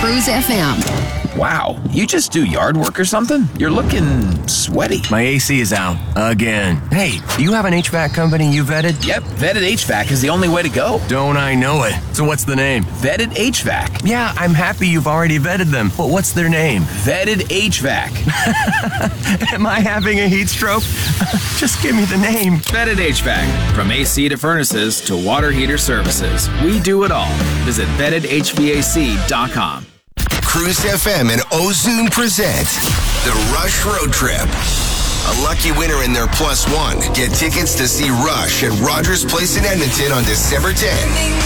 Cruise FM. Wow, you just do yard work or something? You're looking sweaty. My AC is out again. Hey, do you have an HVAC company you vetted? Yep, Vetted HVAC is the only way to go. Don't I know it? So what's the name? Vetted HVAC. Yeah, I'm happy you've already vetted them, but what's their name? Vetted HVAC. Am I having a heat stroke? Just give me the name. Vetted HVAC. From AC to furnaces to water heater services, we do it all. Visit VettedHVAC.com. Cruise FM and Ozune present the Rush Road Trip. A lucky winner in their +1 get tickets to see Rush at Rogers Place in Edmonton on December 10th.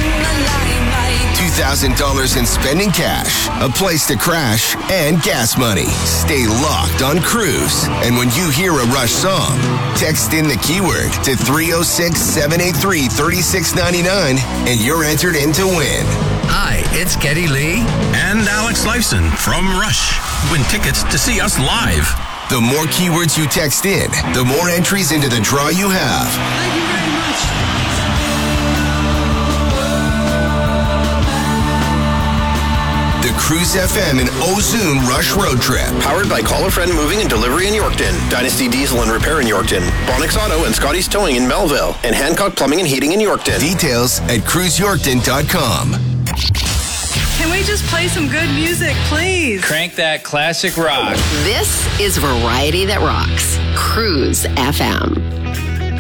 $2,000 in spending cash, a place to crash, and gas money. Stay locked on Cruise. And when you hear a Rush song, text in the keyword to 306-783-3699 and you're entered in to win. Hi, it's Geddy Lee and Alex Lifeson from Rush. Win tickets to see us live. The more keywords you text in, the more entries into the draw you have. Thank you very much. The Cruise FM and Ozune Rush Road Trip. Powered by Call a Friend Moving and Delivery in Yorkton, Dynasty Diesel and Repair in Yorkton, Bonix Auto and Scotty's Towing in Melville, and Hancock Plumbing and Heating in Yorkton. Details at cruiseyorkton.com. Can we just play some good music, please? Crank that classic rock. This is Variety That Rocks. Cruise FM.